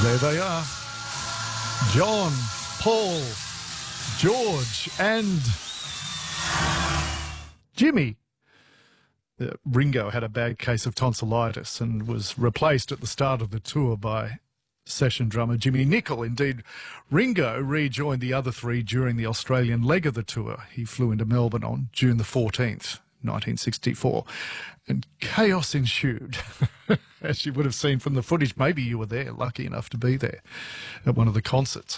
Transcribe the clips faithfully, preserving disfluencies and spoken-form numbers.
There they are. John, Paul, George and Jimmy. Uh, Ringo had a bad case of tonsillitis and was replaced at the start of the tour by session drummer Jimmy Nicol. Indeed, Ringo rejoined the other three during the Australian leg of the tour. He flew into Melbourne on June the fourteenth, nineteen sixty-four, and chaos ensued, as you would have seen from the footage. Maybe you were there, lucky enough to be there at one of the concerts.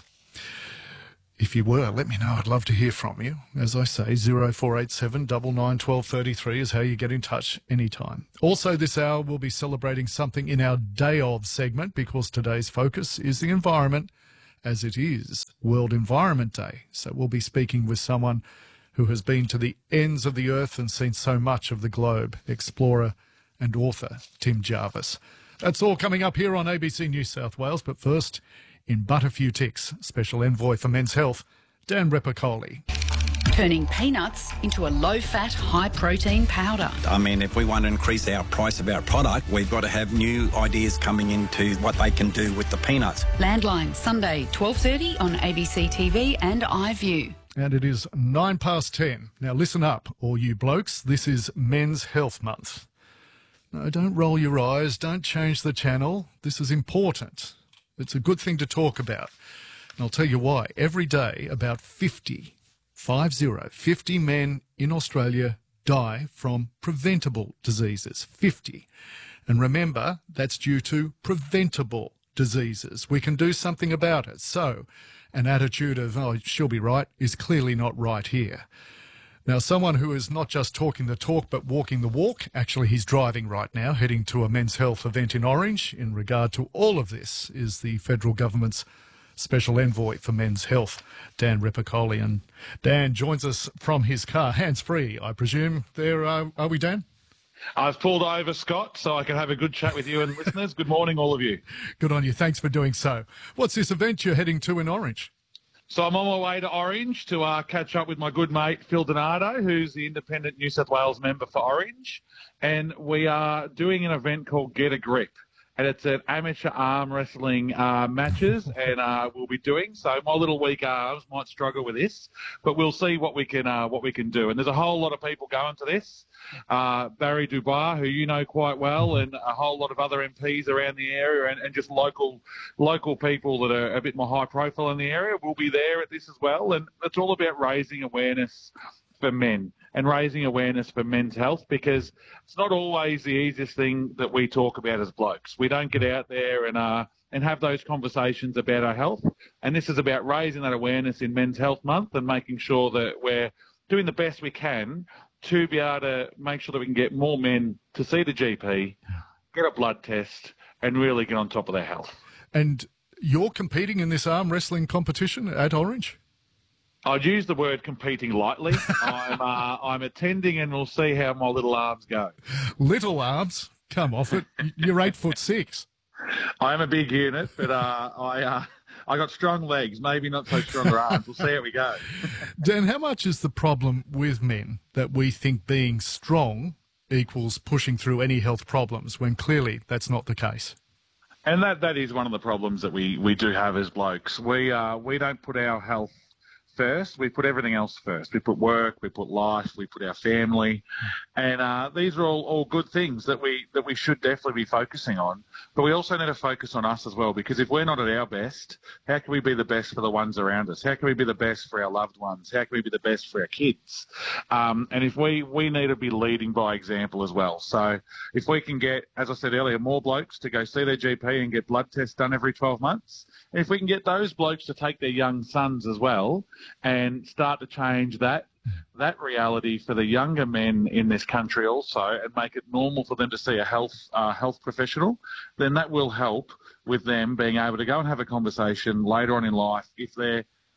If you were, let me know. I'd love to hear from you. As I say, zero four eight seven, nine nine, one two three three is how you get in touch anytime. Also, this hour we'll be celebrating something in our Day Of segment, because today's focus is the environment, as it is World Environment Day. So we'll be speaking with someone who has been to the ends of the earth and seen so much of the globe, explorer and author Tim Jarvis. That's all coming up here on A B C New South Wales. But first, in but a few ticks, Special Envoy for Men's Health, Dan Repicoli. Turning peanuts into a low-fat, high-protein powder. I mean, if we want to increase our price of our product, we've got to have new ideas coming into what they can do with the peanuts. Landline, Sunday, twelve thirty on A B C T V and iView. And it is nine past ten. Now listen up, all you blokes. This is Men's Health Month. No, don't roll your eyes. Don't change the channel. This is important. It's a good thing to talk about. And I'll tell you why. Every day, about fifty, five zero, fifty men in Australia die from preventable diseases. fifty. And remember, that's due to preventable diseases. We can do something about it. So an attitude of, oh, she'll be right, is clearly not right here. Now, someone who is not just talking the talk but walking the walk, actually he's driving right now, heading to a Men's Health event in Orange in regard to all of this, is the federal government's Special Envoy for Men's Health, Dan Repicoli. And Dan joins us from his car, hands-free, I presume. There, uh, are we, Dan? I've pulled over, Scott, so I can have a good chat with you and listeners. Good morning, all of you. Good on you. Thanks for doing so. What's this event you're heading to in Orange? So I'm on my way to Orange to uh, catch up with my good mate, Phil Donato, who's the independent New South Wales member for Orange. And we are doing an event called Get a Grip. And it's an amateur arm wrestling uh, matches, and uh, we'll be doing. So my little weak arms might struggle with this, but we'll see what we can uh, what we can do. And there's a whole lot of people going to this. Uh, Barry Dubois, who you know quite well, and a whole lot of other M Ps around the area, and, and just local local people that are a bit more high profile in the area will be there at this as well. And it's all about raising awareness for men and raising awareness for men's health, because it's not always the easiest thing that we talk about as blokes. We don't get out there and uh, and have those conversations about our health. And this is about raising that awareness in Men's Health Month and making sure that we're doing the best we can to be able to make sure that we can get more men to see the G P, get a blood test, and really get on top of their health. And you're competing in this arm wrestling competition at Orange? I'd use the word competing lightly. I'm uh, I'm attending, and we'll see how my little arms go. Little arms? Come off it. You're eight foot six. I'm a big unit, but uh, I uh, I got strong legs, maybe not so stronger arms. We'll see how we go. Dan, how much is the problem with men that we think being strong equals pushing through any health problems, when clearly that's not the case? And that, that is one of the problems that we, we do have as blokes. We uh, we don't put our health first. We put everything else first. We put work, we put life, we put our family, and uh, these are all, all good things that we that we should definitely be focusing on. But we also need to focus on us as well, because if we're not at our best, how can we be the best for the ones around us? How can we be the best for our loved ones? How can we be the best for our kids? Um, and if we we need to be leading by example as well. So if we can get, as I said earlier, more blokes to go see their G P and get blood tests done every twelve months, and if we can get those blokes to take their young sons as well, and start to change that that reality for the younger men in this country also, and make it normal for them to see a health uh, health professional, then that will help with them being able to go and have a conversation later on in life if they're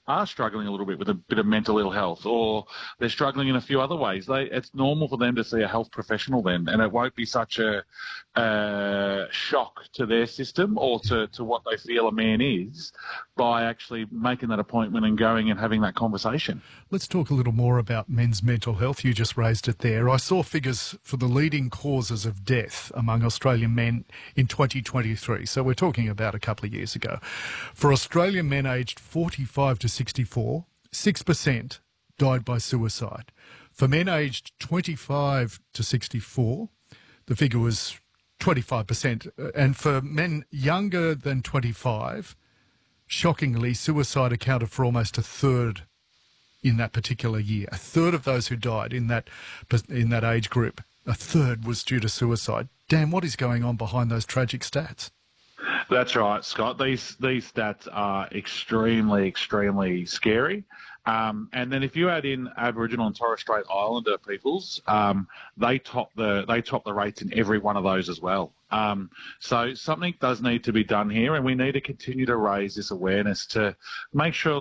are struggling a little bit with a bit of mental ill health, or they're struggling in a few other ways. They, it's normal for them to see a health professional then, and it won't be such a uh, shock to their system or to, to what they feel a man is by actually making that appointment and going and having that conversation. Let's talk a little more about men's mental health. You just raised it there. I saw figures for the leading causes of death among Australian men in twenty twenty-three. So we're talking about a couple of years ago. For Australian men aged forty-five to sixty-four, six percent died by suicide. For men aged twenty-five to sixty-four, the figure was twenty-five percent. And for men younger than twenty-five, shockingly, suicide accounted for almost a third in that particular year. A third of those who died in that in that age group, a third was due to suicide. Dan, what is going on behind those tragic stats? That's right, Scott. These these stats are extremely, extremely scary. Um, and then if you add in Aboriginal and Torres Strait Islander peoples, um, they top the they top the rates in every one of those as well. Um, so something does need to be done here, and we need to continue to raise this awareness to make sure